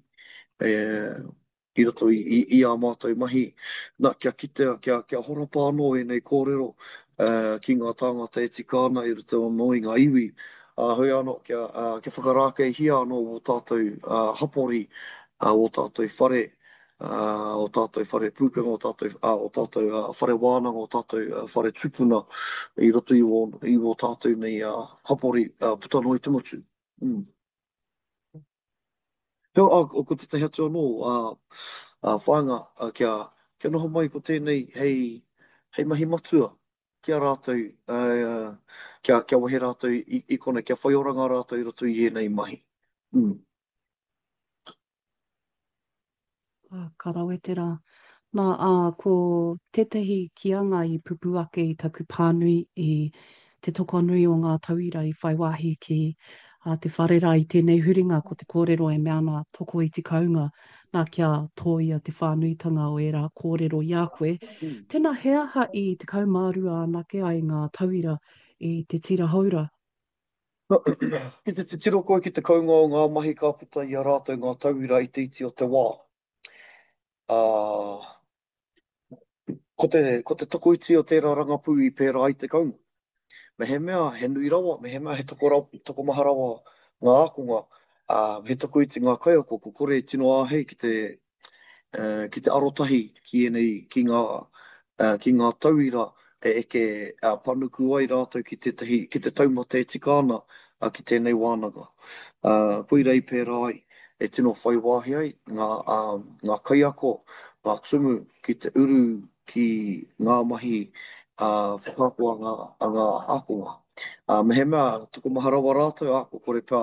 i roto i a mātou mahi. Nā, kia kitea, kia horapa anō e nei kōrero ki ngā tāngata e tika ana i roto anō i ngā iwi. Hoi anō, kia whakarākei hia anō o tātou hapori, o tātou whare, o tātou whare pūkenga, o tātou whare wānanga, o tātou whare tupuna i roto i o tātou nei hapori putano i te motu. Ko te tahi atu anō, whāinga, kia noho mai ko tēnei hei mahi matua, kia rātou, kia wahe rātou i kone, kia whaioranga rātou i roto i enei mahi. Ka rawete rā. Nā, ko tētahi kianga i pupu ake i taku pānui i te toko nui o ngā tauira i whai wāhi ki te wharera i tēnei huringa ko te kōrero e meana toko i te kaunga nā kia tōia te whānuitanga o era kōrero i a koe. Tēnā he aha i te kaumārua anake ai ngā tauira i te tira haura. Ki te tiro koe ki te kaunga o ngā mahi ka puta i a rātou ngā tauira i te iti o te wā. Ko te toko iti o tērā rangapū i pērā i te kaunga. Me he mea, he nui rawa, me he mea he toko maha rawa ngā akonga, he toko iti ngā kaiako, ko kore tino āhei ki te arotahi ki ngā tauira e eke panuku ai rātou ki te taumata e tika ana ki tēnei wānanga. Koe rei pērā ai, e tino whai wāhi ai, ngā kaiako, ngā tumu ki te uru ki ngā mahi whakapua ngā akonga. Me he mea, tuku maha rawa rātou, ko kore pēr,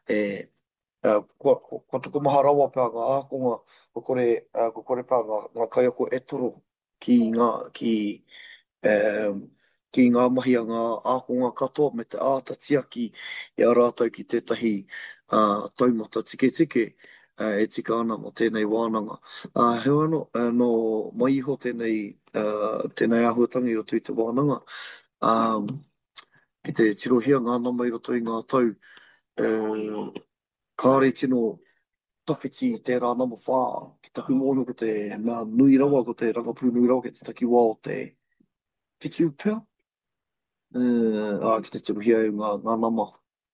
ko tuku maha rawa pēr ngā akonga, ko kore pēr ngā kaiako e toro ki ngā mahi a ngā akonga katoa me te ātatiaki i a rātou ki tētahi taumata tike e tika ana mo tēnei wānanga. He anō, no mai iho tēnei ahuatanga i roto i te wānanga. Ki te tirohia ngā nama i roto i ngā tau, kāre tino tawhiti tērā nama whā, ki taku mōno ko te mea nui rawa, ko te rangapū nui rawa, ki te taki wā o te whitu pēr. Ki te tirohia i ngā nama.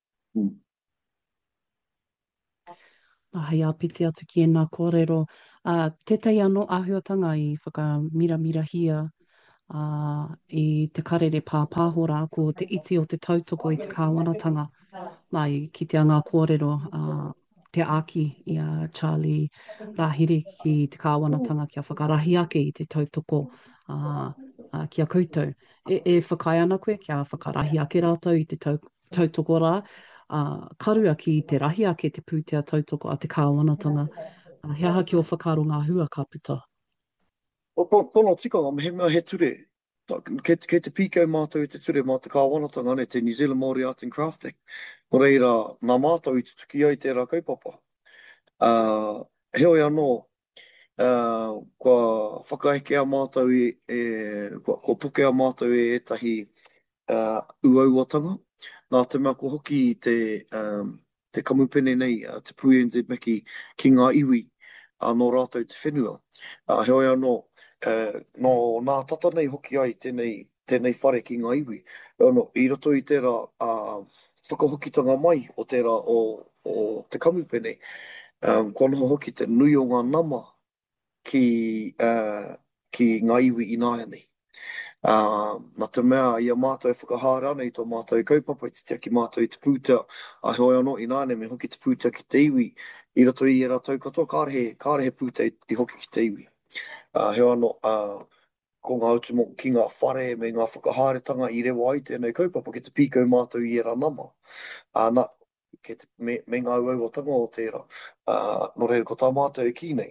Hei apiti atu ki e nā kōrero. Tētai anō āhuatanga i whakamiramira hia i te karere pāpāhora ko te iti o te tautoko i te kāwanatanga. Mai ki te anga kōrero te aki i a Charlie Rahiri ki te kāwanatanga kia whakarahi ake i te tautoko kia koutou. E whakai ana koe, kia whakarahi ake rātou i te tautoko rā, karua ki te rahi ake te pūtea tautoko a te kāwanatanga. He aha ki o whakaro ngā hua ka puta. Tōna tikanga, me he mea he ture. Kei te pīkau mātou i te ture mā te kāwanatanga, te New Zealand Māori Art and Crafting. Mo reira, nā mātou i te tuki ai tērā kaupapa. Heoi anō, kua whakaeke a mātou kua puke a mātou etahi uauatanga. Nā te mea ko hoki te kamupene nei, te Puyenze Meki ki ngā iwi no rātou te whenua. Heoi anō, no nā tata nei hoki ai tēnei whare ki ngā iwi. Anō, i roto i tērā whakahokitanga mai o tērā o te kamupene, kua noho hoki te nui o ngā nama ki ngā iwi i nāia nei. Nā te mea ia mātou e whakahāra ana i tō mātou kaupapa i te tia ki mātou i te pūtea. Heoi anō i nāne me hoki te pūtea ki te iwi. I roto i era tau katoa, kārehe pūtea i hoki ki te iwi. Heoi anō, ko ngā utumo ki ngā whare me ngā whakahāretanga i rewa ai tēnei kaupapa ki te pīkau mātou i era nama. Nā, me ngā uauatanga o tērā. No reira, ko tā mātou e ki nei.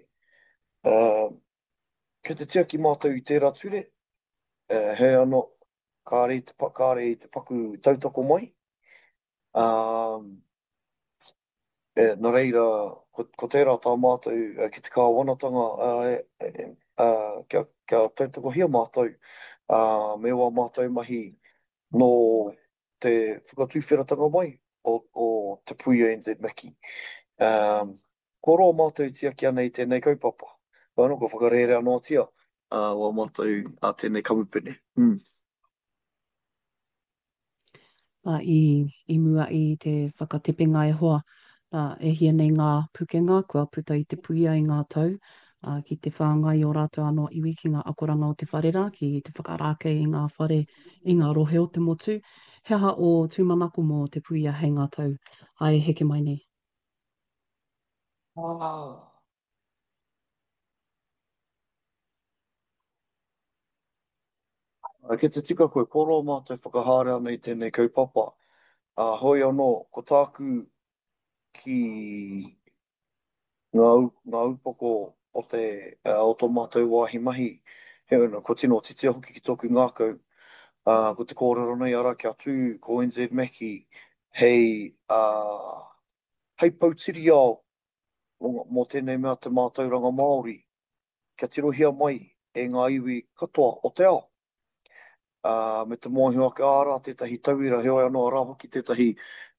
Kei te tia ki mātou i tērā ture, hei anō, kāre i te paku tautoko mai. Nā reira, ko tērā tā mātou ki te kāwanatanga kia tautoko hia mātou, me wā mātou mahi no te whakatūwheratanga mai o te Puyenze Meki. Ko roa mātou tia ki ana i tēnei kaupapa. Ko whakarere anō tia wā mātou a tēnei kamupene. I mua i te whakatepenga e hoa, e hia nei ngā pukenga, kua puta i te puia i ngā tau, ki te whāngai o rātou anō iwi ki ngā akoranga o te wharera, ki te whakarāke i ngā whare, i ngā rohe o te motu. He aha o tūmanako mō te puia hei ngā tau, ai heke mai nei. Ke te tika koe koro mātou whakahāre ana i tēnei kaupapa. Hoi anō, ko tāku ki ngā upoko o tō mātou wāhi mahi. Hei anō, ko tino titia hoki ki tōku ngākau. Ko te kōrero nei ara kia tū, ko NZ Meki, hei pautiri au mō tēnei mea te mātauranga Māori. Kia tirohia mai e ngā iwi katoa o te ao. Me te moanhua ke ārā, tētahi tauira, heoi anō rā hoki tētahi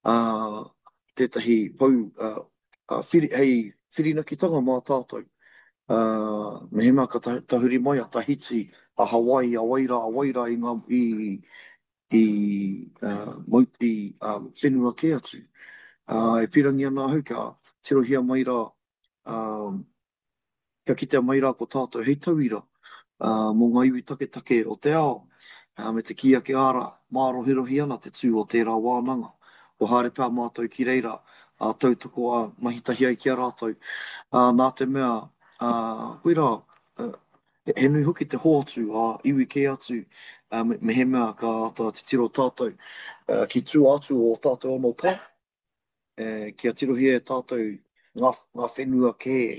pau hei whirinakitanga mā tātou. Me he mea ka tahuri mai a Tahiti, a Hawaii, a Waira i whenua ke atu. E pirangi ana hau kia tirohia mai rā, kia kitea mai rā ko tātou hei tauira, mō ngā iwi take o te ao. Me te kia ke ara, mārohirohi ana te tū o tērā wānanga. O haere pā mātou ki reira, tautoko a mahitahi ai ki a rātou. Nā te mea, koe rā, he nui hoki te hoatu a iwi ke atu, me he mea ka ata te tiro tātou, ki tū atu o tātou anō pā. Kia tirohia e tātou ngā whenua ke,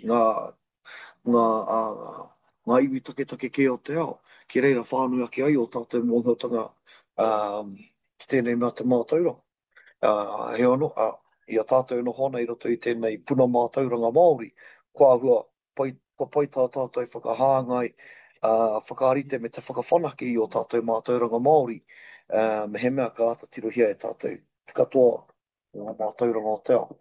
ngā iwi take ke o te ao. Ki reira whānui ake ai o tātou mōhotanga ki tēnei mea te mātaura. He anō, i a tātou no hona i roto i tēnei puna mātauranga Māori, kua hua pai tātou whakahāngai, whakarite me te whakawhanake i o tātou mātauranga Māori, me he mea ka ata tirohia e tātou te katoa o mātauranga o te ao.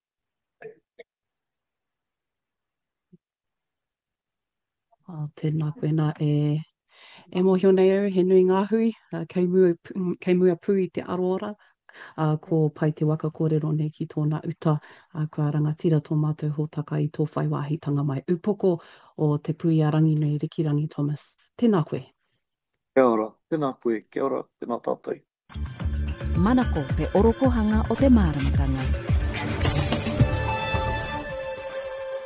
Tēnā koena e mohio nei au, he nui ngā hui, kei mua pū i te aroara, ko pai te waka kōrero nei ki tōna uta, kua rangatira tō mātou hōtaka i tō whaiwāhitanga mai upoko o te puia rangi nei Rikirangi Thomas. Tēnā koe. Kia ora, tēnā koe, kia ora, tēnā tātou. Manako te orokohanga o te māramatanga.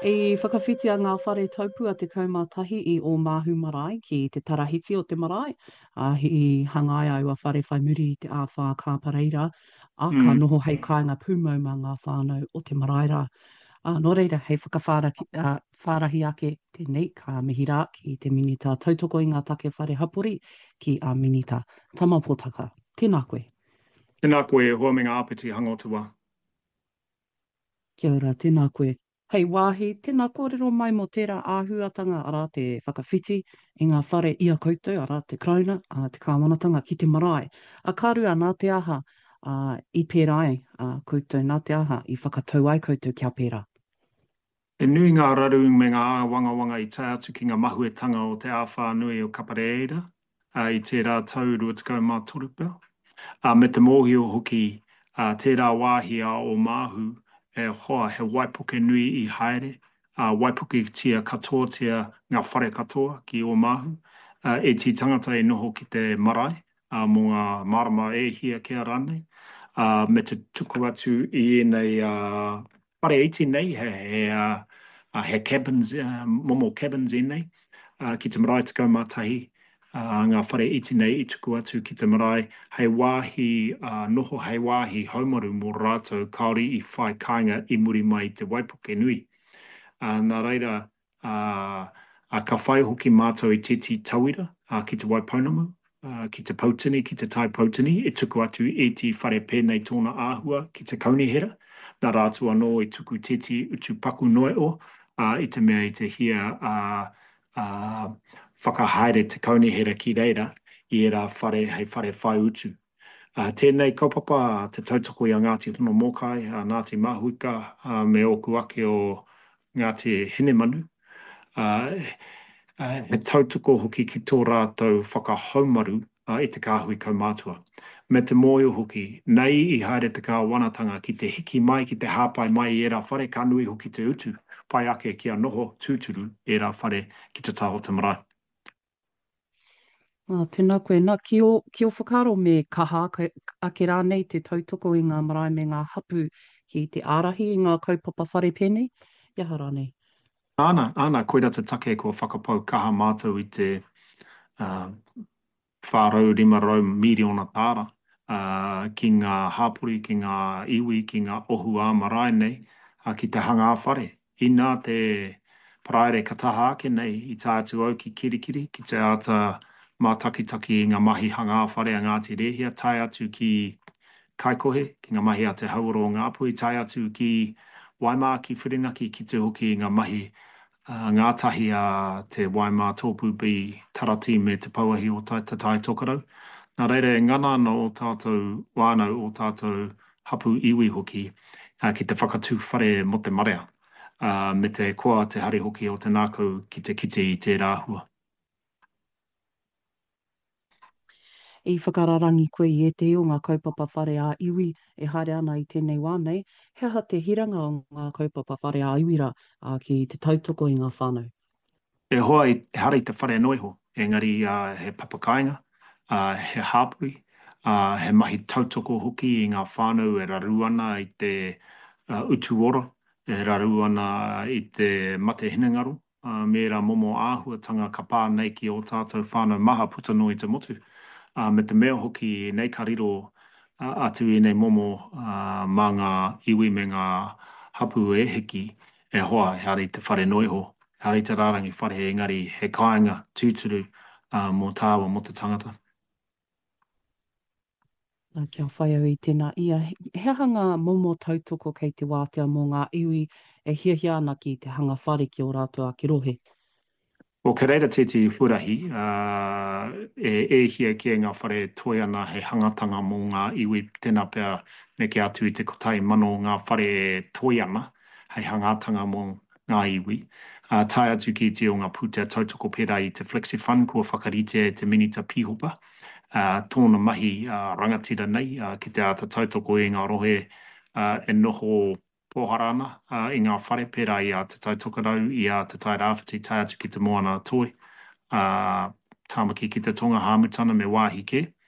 E whakawhitia ngā whare taupua te kaumatahi i o Māhu Marae ki te tarahiti o te marae. Hi hangai au a whare whai muri i te āwha kāpareira. Ka noho hei kāinga pūmau mā ngā whānau o te maraera. Nō reira, hei wharahi ake tēnei ka mihi rā ki te minita tautoko i ngā take whare hapori ki a minita tamapotaka. Tēnā koe. Tēnā koe, hoa me ngā apiti hangotua. Kia ora, tēnā koe. Hei wāhi, tēnā kōrero mai mo tērā āhuatanga ara te whakawhiti i ngā whare ia koutou ara te krauna, te kāwanatanga ki te marae. Kārua nā te aha i pērai koutou, nā te aha i whakatau ai koutou kia pērā. E nui ngā raru me ngā wanga i tai atu ki ngā mahuetanga o te āwha nui o Kapareira, i tērā tau 2023. Me te mōhio hoki tērā wāhia o Māhu, e hoa he waipuke nui i haere, waipuke tia katoa tia ngā whare katoa ki o Māhu, e ti tangata e noho ki te marae, mō ngā marama e hia kia rane, me te tuku atu i nei pare iti nei, he cabins, momo cabins i nei, ki te marae te kaumatahi, ngā whare iti nei i tuku atu ki te marae, hei wāhi, noho hei wāhi haumaru mō rātou kaori i whai kāinga i muri mai te waipuke nui. Nā reira, ka whai hoki mātou i titi tauira ki te waiponamu, ki te pautini, ki te tai pautini, e tuku atu e ti whare pēnei tōna āhua ki te kaunihera. Nā rātou anō i tuku titi utu paku noe o, i te mea i te hia whakahaere te kaunihera ki reira i era whare, hei whare whai utu. Tēnei kaupapa te tautoko i a Ngāti Tono Mokai, Ngāti Mahuika, me oku ake o Ngāti Hinemanu. He tautoko hoki ki tō rātou whakahaumaru i te kāhui kaumātua. Me te mōio hoki, nei i haere te kāwanatanga ki te hiki mai, ki te hāpai mai i era whare, ka nui hoki te utu, pai ake kia noho tūturu i era whare ki te taho te marae. Tēnā koe, nā ki o whakaro me kaha ake rānei te tautoko i ngā marae me ngā hapu ki te ārahi i ngā kaupapa whare pēnei, iaha rānei. Ana, koe rata take ko whakapau kaha mātou i te whārau 500 miriona tāra ki ngā hāpuri, ki ngā iwi, ki ngā ohu ā marae nei, ki te hanga whare. I nā te praere kataha ake nei i tātu au ki kirikiri, ki te ata mātakitaki i ngā mahi hanga whare a Ngāti Rehia, tai atu ki Kaikohe, ki ngā mahi a te Hauaro o Ngāpui, tai atu ki Waimā, ki Whirinaki, ki te hoki i ngā mahi ngātahi a te Waimā tōpū bi tarati me te pauahi o te tai tokarau. Nā reira, ngana no o tātou wānau o tātou hapu iwi hoki ki te whakatū whare mo te marea, me te koa te hari hoki o te nākau ki te kite i te rāhua. I whakararangi koe i e te o ngā kaupapa whare a iwi e haere ana i tēnei wānei, he aha te hiranga o ngā kaupapa whare a iwira ki te tautoko i ngā whānau. E hoa i hara i te whare noiho, engari he papakainga, he hāpui, he mahi tautoko hoki i ngā whānau e raru ana i te utu ora, e raru ana i te mate hinengaro, mera momo āhuatanga ka pā nei ki o tātou whānau maha putano i te motu. Me te mea hoki nei ka riro atu i nei momo mā ngā iwi me ngā hapu e heki e hoa he ari te whare noiho, he ari te rārangi whare engari he kāinga tūturu mō tāua mō te tangata. Kia whai au i tēnā ia. He hanga momo tautoko kei te wātea mō ngā iwi e hiahia ana ki te hanga whare ki o rātua ki rohe. O ke reira tēti hurahi, e hia kia ngā whare toi ana he hangatanga mō ngā iwi tēnā pēr me ke atu i te kotai mano ngā whare toi ana hei hangatanga mō ngā iwi. Tai atu ki te o ngā putea tautoko pēra i te Flexi Fund kua whakarite te minita pihopa. Tōna mahi rangatira nei ki te ata tautoko i ngā rohe e noho pōharana i ngā whare pēra i a te tai tokarau, i a te tai rāwhiti, tai atu ki te moana toi, tāmaki ki te tonga hāmutana me wāhi ke.